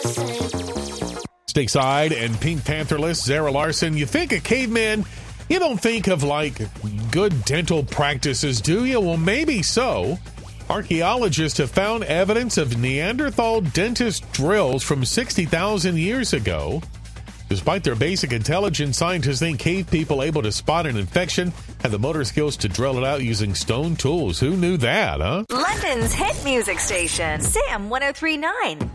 Stateside and Pink Panther list, Zara Larson. You think of cavemen, you don't think of like good dental practices, do you? Well, maybe so. Archaeologists have found evidence of Neanderthal dentist drills from 60,000 years ago. Despite their basic intelligence, scientists think cave people able to spot an infection had the motor skills to drill it out using stone tools. Who knew that, huh? London's hit music station, Sam 103.9.